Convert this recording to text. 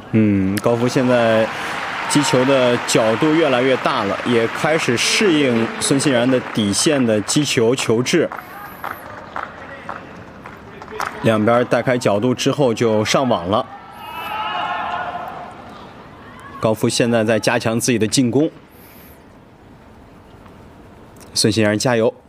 高夫现在击球的角度越来越大了，也开始适应孙欣然的底线的击球球质。两边带开角度之后就上网了。高夫现在在加强自己的进攻。孙欣然加油！